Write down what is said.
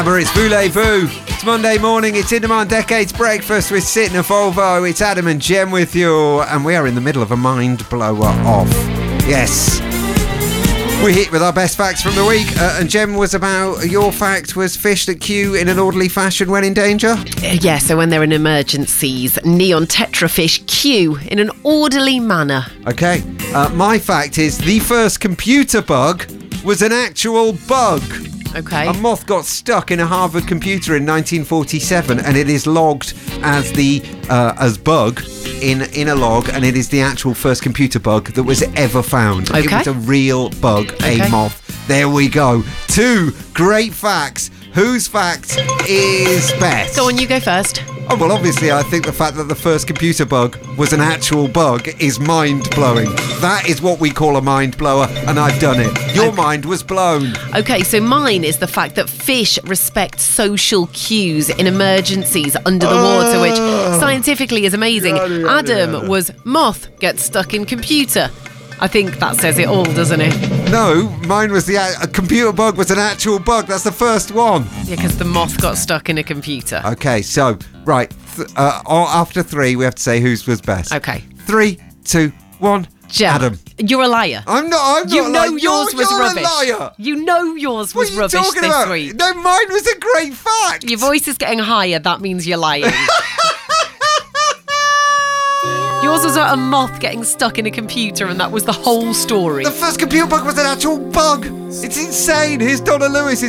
It's Voulez-Vous. It's Monday morning. It's In Demand Decades Breakfast with Sid and Volvo. It's Adam and Jem with you, and we are in the middle of a mind blower off. Yes. We're hit with our best facts from the week, and Jem was about, your fact was fish that queue in an orderly fashion when in danger? Yeah, so when they're in emergencies, neon tetrafish queue in an orderly manner. Okay. My fact is the first computer bug was an actual bug. Okay. A moth got stuck in a Harvard computer in 1947, and it is logged as as bug in a log, and it is the actual first computer bug that was ever found. Okay. It was a real bug, a moth. There we go. 2 great facts. Whose fact is best? Go on, you go first. Oh, well, obviously, I think the fact that the first computer bug was an actual bug is mind-blowing. That is what we call a mind blower, and I've done it. Your mind was blown. Okay, so mine is the fact that fish respect social cues in emergencies under the water, which scientifically is amazing. Adam was moth gets stuck in computer. I think that says it all, doesn't it? No, mine was a computer bug was an actual bug. That's the first one. Yeah, because the moth got stuck in a computer. Okay, so, right. After 3, we have to say whose was best. Okay. 3, 2, 1. Jem, Adam. You're a liar. I'm not. You know yours was rubbish. You're a liar. You know yours was What are you rubbish talking this about? week. No, mine was a great fact. Your voice is getting higher. That means you're lying. Yours was about a moth getting stuck in a computer, and that was the whole story. The first computer bug was an actual bug. It's insane. Here's Donna Lewis.